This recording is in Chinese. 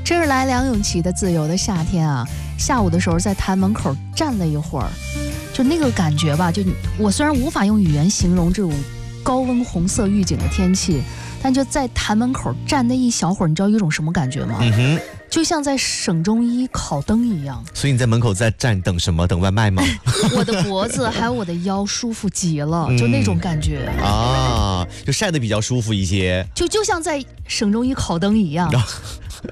这是来梁咏琪的《自由的夏天》啊，下午的时候在坛门口站了一会儿，就那个感觉吧，就我虽然无法用语言形容这种高温红色预警的天气，但就在坛门口站那一小会儿，你知道有种什么感觉吗？就像在省中医烤灯一样。 所以你在门口在站等什么？等外卖吗？ 我的脖子还有我的腰舒服极了，就那种感觉啊，就晒得比较舒服一些， 就像在省中医烤灯一样。